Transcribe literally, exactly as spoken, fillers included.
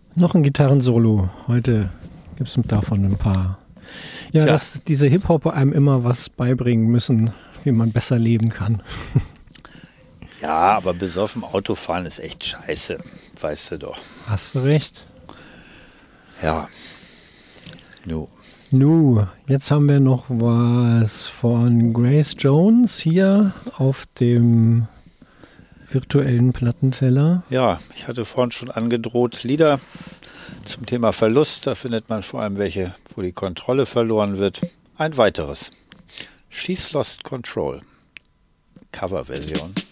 Noch ein Gitarrensolo. Heute gibt es davon ein paar. Ja, Tja. dass diese Hip-Hopper einem immer was beibringen müssen, wie man besser leben kann. Ja, aber besoffen Autofahren ist echt scheiße, weißt du doch. Hast du recht. Ja. Nu. Nu, jetzt haben wir noch was von Grace Jones hier auf dem virtuellen Plattenteller. Ja, ich hatte vorhin schon angedroht, Lieder zum Thema Verlust. Da findet man vor allem welche, wo die Kontrolle verloren wird. Ein weiteres. She's Lost Control. Coverversion.